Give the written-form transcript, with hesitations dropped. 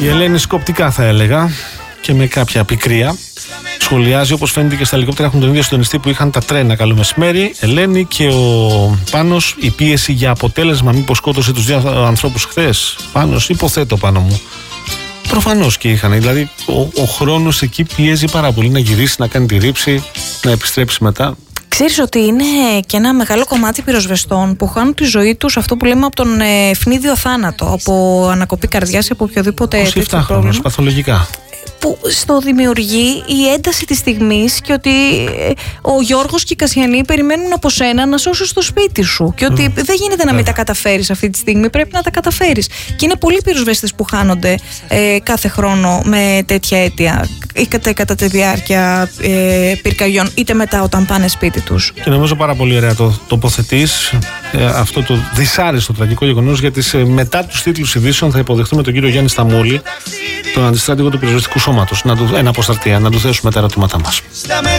Η Ελένη σκοπτικά θα έλεγα και με κάποια πικρία σχολιάζει, όπως φαίνεται και στα ελικόπτερα έχουν τον ίδιο συντονιστή που είχαν τα τρένα. Καλό μεσημέρι, Ελένη. Και ο Πάνος, η πίεση για αποτέλεσμα, μήπως σκότωσε τους δύο ανθρώπους χθες? Πάνος, υποθέτω πάνω μου. Προφανώς και είχαν. Δηλαδή, ο χρόνος εκεί πιέζει πάρα πολύ να γυρίσει, να κάνει τη ρήψη, να επιστρέψει μετά. Ξέρεις ότι είναι και ένα μεγάλο κομμάτι πυροσβεστών που χάνουν τη ζωή τους, αυτό που λέμε, από τον ευνίδιο θάνατο, από ανακοπή καρδιάς, από οποιοδήποτε τέτοιο πρόβλημα. Παθολογικά. Που στο δημιουργεί η ένταση της στιγμής και ότι ο Γιώργος και η Κασιανή περιμένουν από σένα να σώσεις το σπίτι σου και ότι δεν γίνεται να μην τα καταφέρεις αυτή τη στιγμή, πρέπει να τα καταφέρεις. Και είναι πολλοί πυροσβέστες που χάνονται κάθε χρόνο με τέτοια αίτια, είτε κατά τη διάρκεια πυρκαγιών, είτε μετά όταν πάνε σπίτι τους. Και νομίζω πάρα πολύ ωραία το τοποθετείς αυτό το δυσάρεστο τραγικό γεγονός, γιατί μετά τους τίτλους ειδήσεων θα υποδεχτούμε τον κύριο Γιάννη Σταμούλη, τον αντιστράτηγο του πυροσβεστικού σώματος, ένα αποσταρτεία, να του θέσουμε τα ερωτήματά μας.